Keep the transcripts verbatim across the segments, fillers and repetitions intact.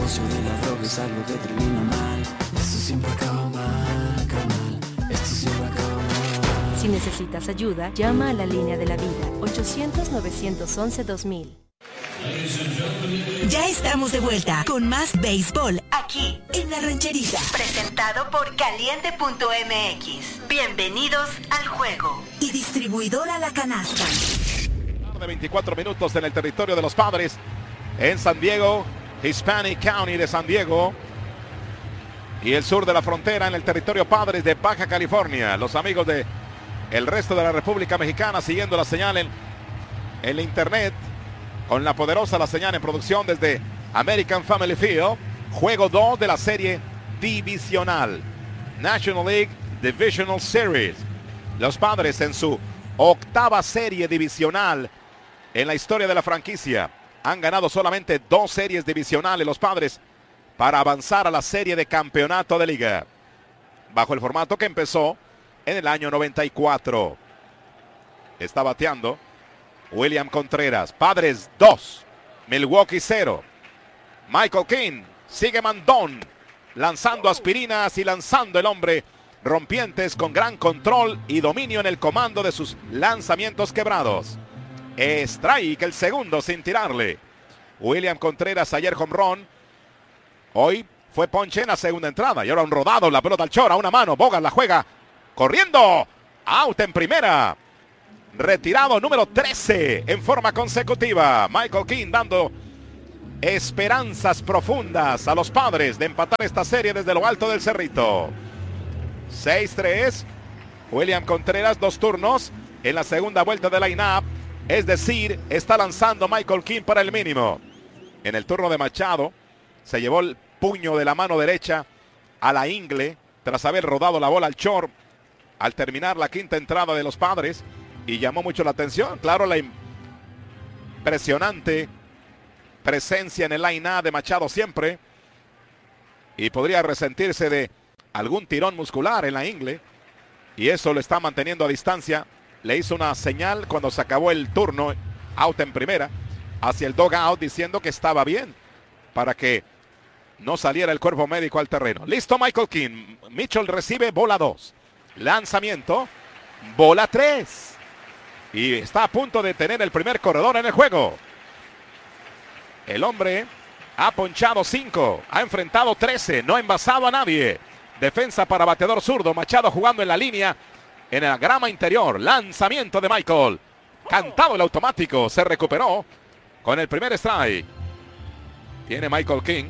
negocio de la droga es algo que termina mal. Esto siempre acaba mal, carnal. Esto siempre acaba mal. Si necesitas ayuda, llama a la línea de la vida, ochocientos, novecientos once, dos mil. Ya estamos de vuelta con más béisbol aquí en La Rancherita. Presentado por Caliente punto M X. Bienvenidos al juego. Y distribuidora La Canasta. De veinticuatro minutos en el territorio de los Padres en San Diego, Hispanic County de San Diego y el sur de la frontera en el territorio Padres de Baja California. Los amigos de el resto de la República Mexicana siguiendo la señal en el internet con la poderosa la señal en producción desde American Family Field. Juego dos de la serie divisional National League Divisional Series. Los Padres en su octava serie divisional en la historia de la franquicia. Han ganado solamente dos series divisionales los Padres para avanzar a la serie de campeonato de liga, bajo el formato que empezó en el año noventa y cuatro. Está bateando William Contreras. Padres dos, Milwaukee cero. Michael King sigue mandón, lanzando aspirinas y lanzando el hombre rompientes con gran control y dominio en el comando de sus lanzamientos quebrados. Strike el segundo sin tirarle. William Contreras ayer home run. Hoy fue ponche en la segunda entrada y ahora un rodado, la pelota al short a una mano. Bogas la juega corriendo. Out en primera. Retirado número trece en forma consecutiva. Michael King dando esperanzas profundas a los Padres de empatar esta serie desde lo alto del cerrito. seis tres. William Contreras, dos turnos en la segunda vuelta de line-up. Es decir, está lanzando Michael King para el mínimo. En el turno de Machado, se llevó el puño de la mano derecha a la ingle tras haber rodado la bola al short al terminar la quinta entrada de los Padres. Y llamó mucho la atención, claro, la impresionante presencia en el line-up de Machado siempre. Y podría resentirse de algún tirón muscular en la ingle. Y eso lo está manteniendo a distancia. Le hizo una señal cuando se acabó el turno, out en primera, hacia el dugout diciendo que estaba bien para que no saliera el cuerpo médico al terreno. Listo Michael King. Mitchell recibe bola dos. Lanzamiento, bola tres. Y está a punto de tener el primer corredor en el juego. El hombre ha ponchado cinco, ha enfrentado trece, no ha envasado a nadie. Defensa para bateador zurdo, Machado jugando en la línea, en la grama interior. Lanzamiento de Michael. Cantado el automático, se recuperó con el primer strike. Tiene Michael King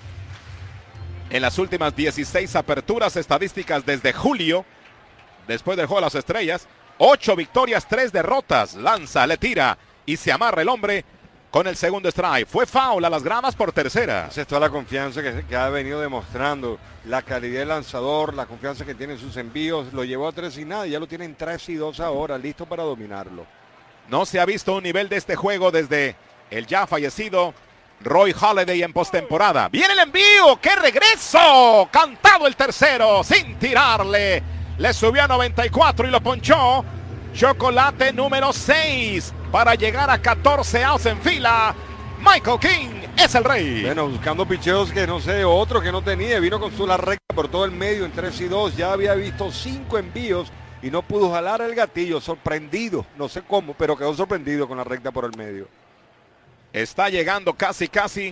en las últimas dieciséis aperturas estadísticas desde julio, después del juego de las estrellas. Ocho victorias, tres derrotas. Lanza, le tira y se amarra el hombre con el segundo strike. Fue foul a las gradas por tercera. Esa es toda la confianza que, que ha venido demostrando. La calidad del lanzador, la confianza que tiene en sus envíos. Lo llevó a tres y nada. Ya lo tienen tres y dos ahora. Listo para dominarlo. No se ha visto un nivel de este juego desde el ya fallecido Roy Halladay en postemporada. ¡Viene el envío! ¡Qué regreso! Cantado el tercero sin tirarle. Le subió a noventa y cuatro y lo ponchó. Chocolate número seis para llegar a catorce outs en fila. Michael King es el rey. Bueno, buscando picheos que no sé, otro que no tenía. Vino con su la recta por todo el medio en tres y dos. Ya había visto cinco envíos y no pudo jalar el gatillo. Sorprendido, no sé cómo, pero quedó sorprendido con la recta por el medio. Está llegando casi casi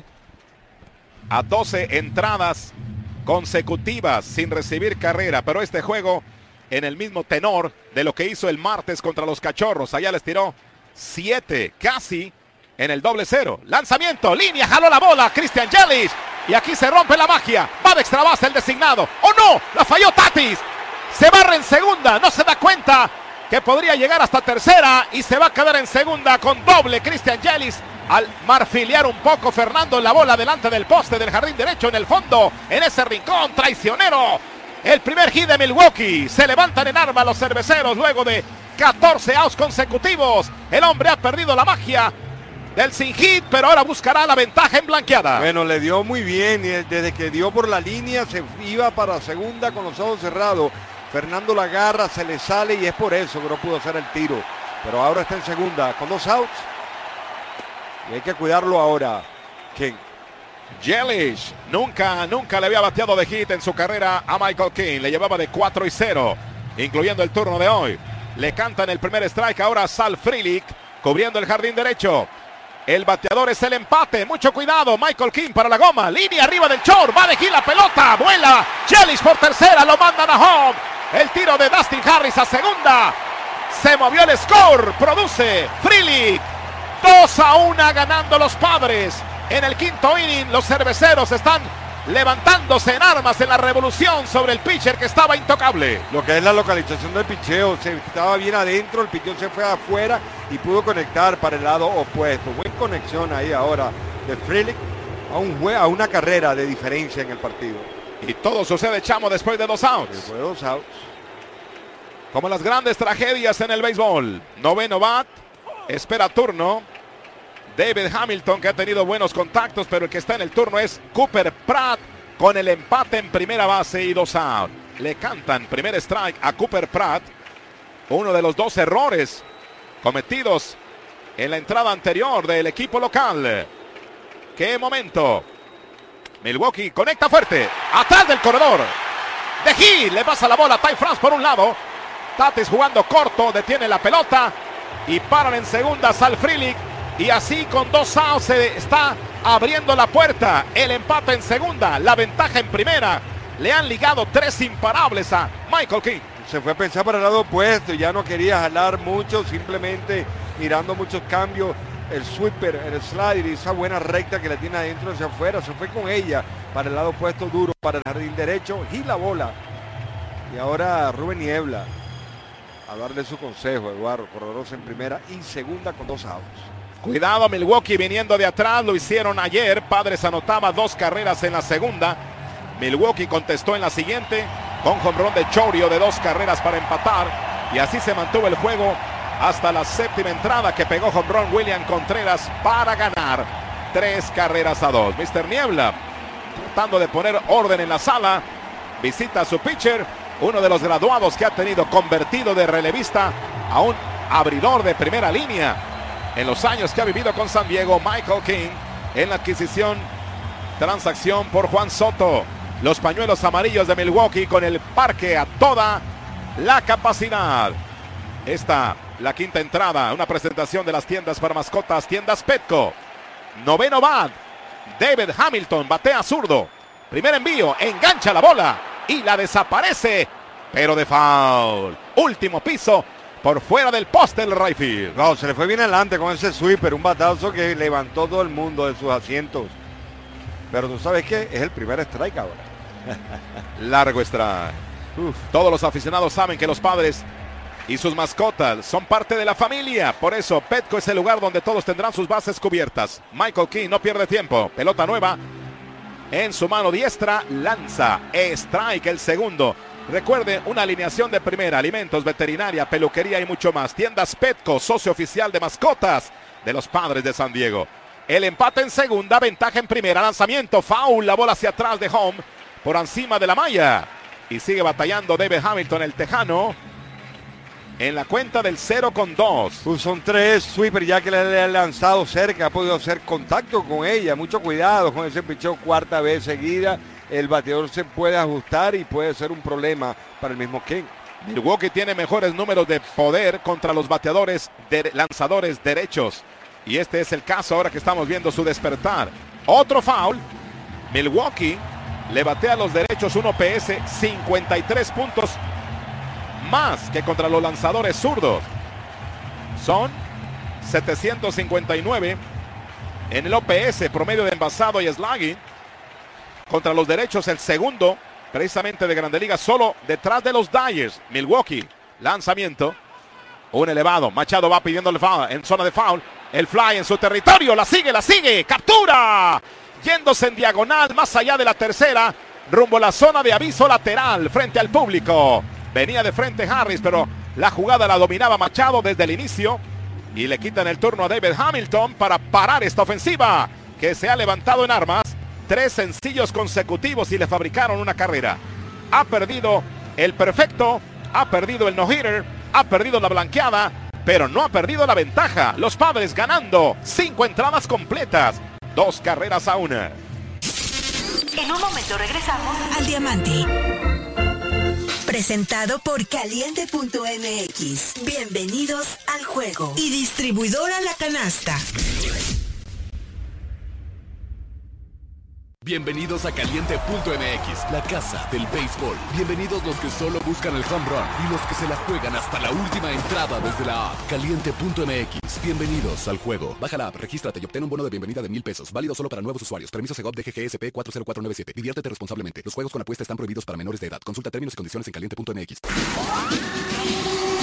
a doce entradas consecutivas sin recibir carrera, pero este juego en el mismo tenor de lo que hizo el martes contra los Cachorros. Allá les tiró siete, casi en el doble cero. Lanzamiento, línea, jaló la bola Christian Yelich y aquí se rompe la magia. Va de extra base el designado. ¡Oh no! La falló Tatis. Se barra en segunda, no se da cuenta que podría llegar hasta tercera y se va a quedar en segunda con doble Christian Yelich. Al marfiliar un poco Fernando la bola delante del poste del jardín derecho en el fondo, en ese rincón traicionero. El primer hit de Milwaukee. Se levantan en arma los cerveceros luego de catorce outs consecutivos. El hombre ha perdido la magia del sin hit, pero ahora buscará la ventaja en blanqueada. Bueno, le dio muy bien y desde que dio por la línea se iba para segunda con los ojos cerrados. Fernando la agarra, se le sale y es por eso que no pudo hacer el tiro. Pero ahora está en segunda con dos outs. Y hay que cuidarlo ahora, King. Yelich nunca, nunca le había bateado de hit en su carrera a Michael King. Le llevaba de cuatro y cero, incluyendo el turno de hoy. Le cantan el primer strike ahora Sal Frelick, cubriendo el jardín derecho. El bateador es el empate. Mucho cuidado. Michael King para la goma. Línea arriba del short. Va de hit la pelota. Vuela. Yelich por tercera. Lo mandan a home. El tiro de Dustin Harris a segunda. Se movió el score. Produce Frelick. dos a uno ganando los Padres. En el quinto inning, los cerveceros están levantándose en armas en la revolución sobre el pitcher que estaba intocable. Lo que es la localización del picheo, se estaba bien adentro, el picheo se fue afuera y pudo conectar para el lado opuesto. Buena conexión ahí ahora de Frelick a, un jue a una carrera de diferencia en el partido. Y todo sucede, Chamo, después de dos outs. Después de dos outs. Como las grandes tragedias en el béisbol. Noveno bat, espera turno David Hamilton, que ha tenido buenos contactos, pero el que está en el turno es Cooper Pratt con el empate en primera base y dos out. Le cantan primer strike a Cooper Pratt, uno de los dos errores cometidos en la entrada anterior del equipo local. ¡Qué momento! Milwaukee conecta fuerte, atrás del corredor. De Gil le pasa la bola a Ty France por un lado. Tatis jugando corto, detiene la pelota y paran en segunda Sal Frelick. Y así con dos outs se está abriendo la puerta. El empate en segunda, la ventaja en primera. Le han ligado tres imparables a Michael King. Se fue a pensar para el lado opuesto, ya no quería jalar mucho, simplemente mirando muchos cambios. El sweeper, el slider y esa buena recta que la tiene adentro hacia afuera, se fue con ella para el lado opuesto duro, para el jardín derecho y la bola. Y ahora Rubén Niebla a darle su consejo, Eduardo, corredores en primera y segunda con dos outs. Cuidado, Milwaukee viniendo de atrás, lo hicieron ayer. Padres anotaba dos carreras en la segunda. Milwaukee contestó en la siguiente con jonrón de Chourio de dos carreras para empatar. Y así se mantuvo el juego hasta la séptima entrada, que pegó jonrón William Contreras para ganar tres carreras a dos. mister Niebla tratando de poner orden en la sala. Visita a su pitcher, uno de los graduados que ha tenido convertido de relevista a un abridor de primera línea en los años que ha vivido con San Diego, Michael King, en la adquisición, transacción por Juan Soto. Los pañuelos amarillos de Milwaukee con el parque a toda la capacidad. Esta, la quinta entrada, una presentación de las tiendas para mascotas, tiendas Petco. Noveno bat, David Hamilton batea zurdo. Primer envío, engancha la bola y la desaparece, pero de foul. Último piso, por fuera del poste del right field. No, se le fue bien adelante con ese sweeper, un batazo que levantó todo el mundo de sus asientos. Pero tú sabes que es el primer strike ahora. Largo strike. Uf. Todos los aficionados saben que los Padres y sus mascotas son parte de la familia. Por eso Petco es el lugar donde todos tendrán sus bases cubiertas. Michael King no pierde tiempo. Pelota nueva en su mano diestra. Lanza. Strike el segundo. Recuerde, una alineación de primera, alimentos, veterinaria, peluquería y mucho más. Tiendas Petco, socio oficial de mascotas de los Padres de San Diego. El empate en segunda, ventaja en primera. Lanzamiento, foul, la bola hacia atrás de home, por encima de la malla. Y sigue batallando David Hamilton, el tejano, en la cuenta del cero con dos. Pues son tres sweeper ya que le han lanzado cerca, ha podido hacer contacto con ella. Mucho cuidado con ese picheo cuarta vez seguida. El bateador se puede ajustar y puede ser un problema para el mismo King. Milwaukee tiene mejores números de poder contra los bateadores de lanzadores derechos. Y este es el caso ahora que estamos viendo su despertar. Otro foul. Milwaukee le batea a los derechos un O P S cincuenta y tres puntos más que contra los lanzadores zurdos. Son setecientos cincuenta y nueve en el O P S, promedio de envasado y slugging. Contra los derechos, el segundo, precisamente de Grande Liga, solo detrás de los Dyers. Milwaukee, lanzamiento, un elevado. Machado va pidiendo el foul, en zona de foul. El fly en su territorio, la sigue, la sigue, captura. Yéndose en diagonal, más allá de la tercera, rumbo a la zona de aviso lateral, frente al público. Venía de frente Harris, pero la jugada la dominaba Machado desde el inicio. Y le quitan el turno a David Hamilton para parar esta ofensiva, que se ha levantado en armas. Tres sencillos consecutivos y le fabricaron una carrera. Ha perdido el perfecto, ha perdido el no-hitter, ha perdido la blanqueada, pero no ha perdido la ventaja. Los Padres ganando cinco entradas completas, dos carreras a una. En un momento regresamos al Diamante. Presentado por Caliente punto M X. Bienvenidos al juego. Y distribuidora La Canasta. Bienvenidos a Caliente punto M X, la casa del béisbol. Bienvenidos los que solo buscan el home run y los que se la juegan hasta la última entrada desde la app. Caliente punto M X. Bienvenidos al juego. Baja la app, regístrate y obtén un bono de bienvenida de mil pesos. Válido solo para nuevos usuarios. Permiso Segov de G G S P cuatro cero cuatro nueve siete. Diviértete responsablemente. Los juegos con apuesta están prohibidos para menores de edad. Consulta términos y condiciones en Caliente punto M X.